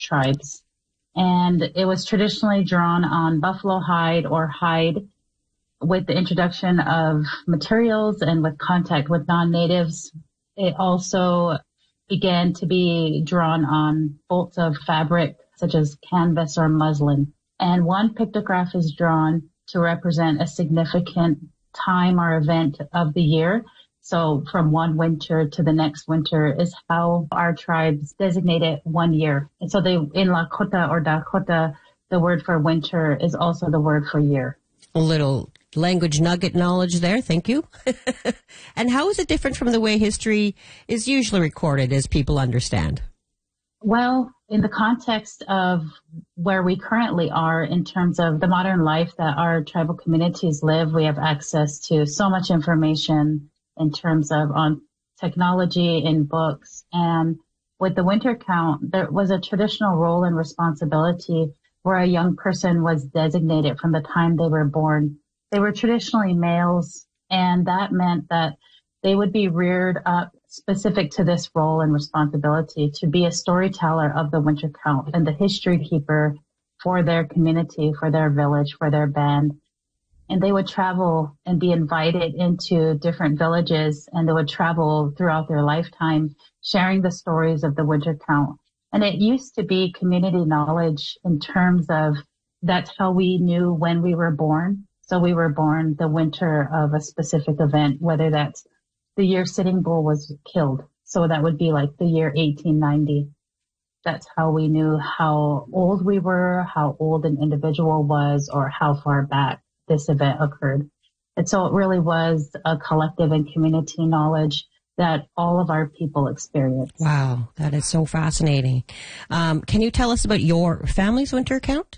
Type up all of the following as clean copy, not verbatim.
tribes. And it was traditionally drawn on buffalo hide or hide. With the introduction of materials and with contact with non-natives, it also began to be drawn on bolts of fabric such as canvas or muslin. And one pictograph is drawn to represent a significant time or event of the year. So from one winter to the next winter is how our tribes designate it one year. And so in Lakota or Dakota, the word for winter is also the word for year. A little language nugget knowledge there. Thank you. And how is it different from the way history is usually recorded as people understand? Well, in the context of where we currently are in terms of the modern life that our tribal communities live, we have access to so much information in terms of on technology, in books. And with the winter count, there was a traditional role and responsibility where a young person was designated from the time they were born. They were traditionally males, and that meant that they would be reared up specific to this role and responsibility to be a storyteller of the winter count and the history keeper for their community, for their village, for their band. And they would travel and be invited into different villages, and they would travel throughout their lifetime sharing the stories of the winter count. And it used to be community knowledge in terms of that's how we knew when we were born. So we were born the winter of a specific event, whether that's the year Sitting Bull was killed. So that would be like the year 1890. That's how we knew how old we were, how old an individual was, or how far back this event occurred. And so it really was a collective and community knowledge that all of our people experience. Wow, that is so fascinating. Can you tell us about your family's winter count?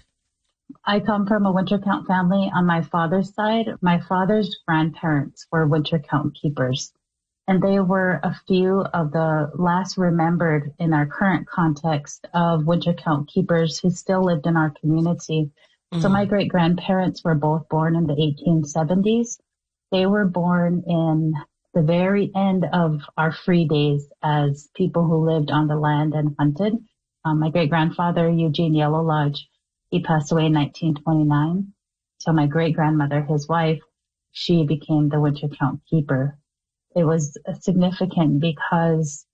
I come from a winter count family on my father's side. My father's grandparents were winter count keepers, and they were a few of the last remembered in our current context of winter count keepers who still lived in our community. So my great-grandparents were both born in the 1870s. They were born in the very end of our free days as people who lived on the land and hunted. My great-grandfather, Eugene Yellow Lodge, he passed away in 1929. So my great-grandmother, his wife, she became the winter count keeper. It was significant because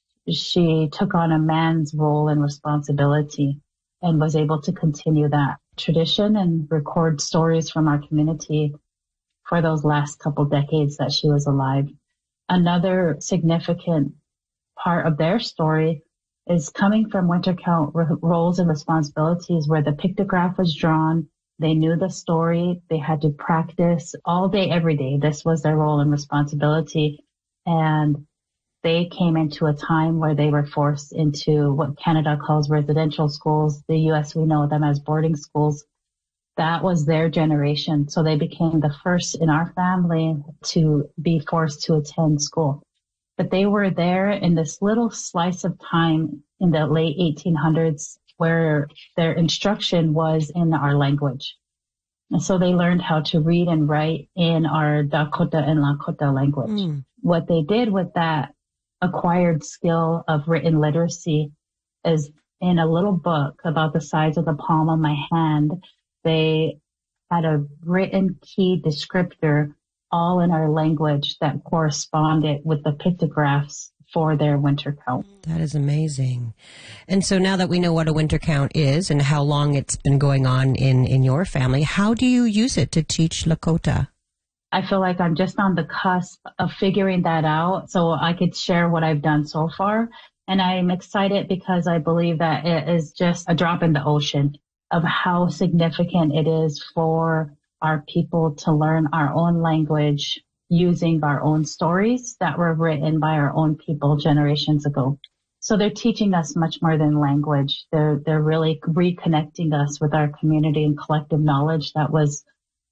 she took on a man's role and responsibility and was able to continue that tradition and record stories from our community for those last couple decades that she was alive. Another significant part of their story is coming from winter count roles and responsibilities where the pictograph was drawn. They knew the story. They had to practice all day, every day. This was their role and responsibility. And they came into a time where they were forced into what Canada calls residential schools. The U.S., we know them as boarding schools. That was their generation. So they became the first in our family to be forced to attend school. But they were there in this little slice of time in the late 1800s where their instruction was in our language. And so they learned how to read and write in our Dakota and Lakota language. What they did with that acquired skill of written literacy is in a little book about the size of the palm of my hand. They had a written key descriptor all in our language that corresponded with the pictographs for their winter count. That is amazing. And so now that we know what a winter count is and how long it's been going on in your family, how do you use it to teach Lakota? I feel like I'm just on the cusp of figuring that out so I could share what I've done so far. And I'm excited because I believe that it is just a drop in the ocean of how significant it is for our people to learn our own language using our own stories that were written by our own people generations ago. So they're teaching us much more than language. They're really reconnecting us with our community and collective knowledge that was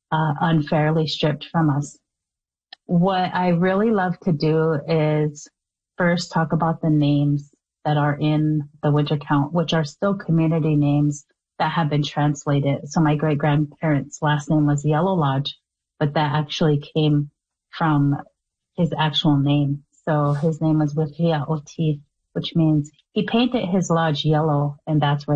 unfairly stripped from us. What I really love to do is first talk about the names that are in the winter count, which are still community names that have been translated. So my great-grandparents' last name was Yellow Lodge, but that actually came from his actual name. So his name was Wihia Oti, which means he painted his lodge yellow, and that's where